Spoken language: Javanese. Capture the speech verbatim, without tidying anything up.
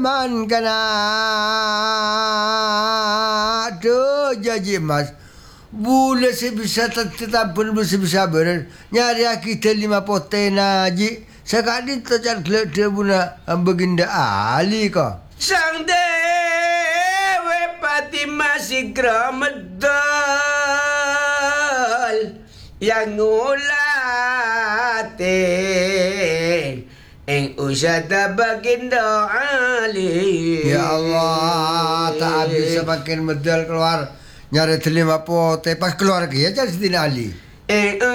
man kana. Aduh, janji mas. Boleh sebisa tetap pun boleh sebisa beran. Nyari kita lima potena ji. Sekali terjadi gelap dia puna baginda Ali kau. Sang dewe pati masih medal yang ngulate eng usada baginda Ali. Ya Allah, tak habis semakin medal keluar nyari lima pote pas keluar dia jadi Ali. Eng